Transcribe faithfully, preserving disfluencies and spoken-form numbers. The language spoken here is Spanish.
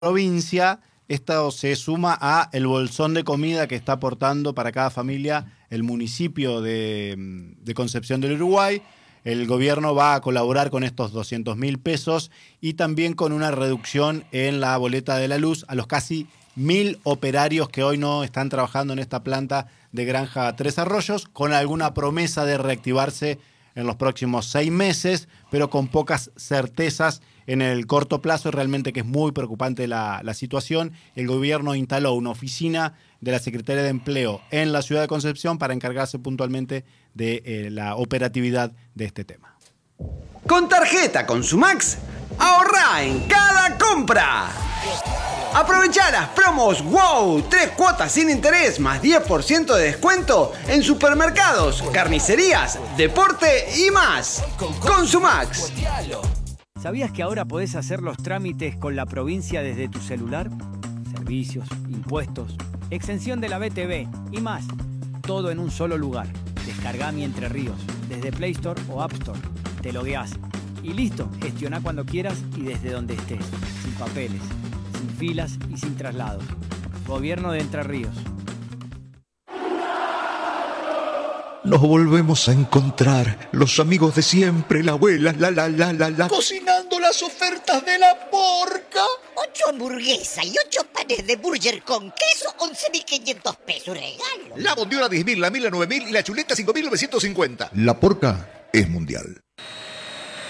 provincia, esto se suma a el bolsón de comida que está aportando para cada familia el municipio de, de Concepción del Uruguay. El gobierno va a colaborar con estos doscientos mil pesos y también con una reducción en la boleta de la luz a los casi mil operarios que hoy no están trabajando en esta planta de Granja Tres Arroyos, con alguna promesa de reactivarse en los próximos seis meses, pero con pocas certezas en el corto plazo. Realmente que es muy preocupante la, la situación. El gobierno instaló una oficina de la Secretaría de Empleo en la ciudad de Concepción para encargarse puntualmente de eh, la operatividad de este tema. Con tarjeta Consumax, ahorrá en cada compra. Aprovecha las promos WOW, tres cuotas sin interés más diez por ciento de descuento en supermercados, carnicerías, deporte y más. Consumax. ¿Sabías que ahora podés hacer los trámites con la provincia desde tu celular? Servicios, impuestos, exención de la B T V y más. Todo en un solo lugar. Descargá Mi Entre Ríos desde Play Store o App Store. Te logueás y listo. Gestioná cuando quieras y desde donde estés. Sin papeles, sin filas y sin traslados. Gobierno de Entre Ríos. Nos volvemos a encontrar, los amigos de siempre, la abuela, la la la la la, cocinando las ofertas de la Porca. Ocho hamburguesas y ocho panes de burger con queso, once mil quinientos pesos, regalo. La bondiola diez mil, la mil a nueve mil y la chuleta cinco mil novecientos cincuenta. La Porca es mundial.